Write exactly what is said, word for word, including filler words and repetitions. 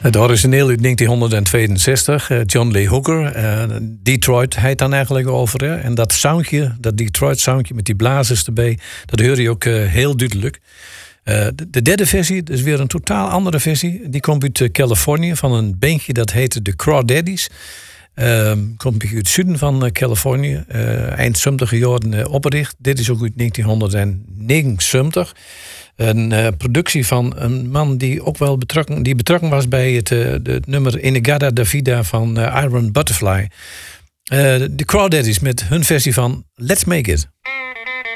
Het origineel uit negentien tweeënzestig, John Lee Hooker. Uh, Detroit heet dan eigenlijk over. Hè? En dat soundje, dat Detroit soundje met die blazers erbij, dat hoor je ook uh, heel duidelijk. Uh, de, de derde versie, dat is weer een totaal andere versie. Die komt uit uh, Californië van een bandje dat heette de Crawdaddies. Uh, komt uit het zuiden van uh, Californië. Uh, eind zeventig jaren uh, opgericht. Dit is ook uit negentien negenenzeventig. Een uh, productie van een man die ook wel betrokken, die betrokken was bij het, uh, de nummer Inagada da Vida van uh, Iron Butterfly. Uh, de Crawdaddies met hun versie van Let's Make It.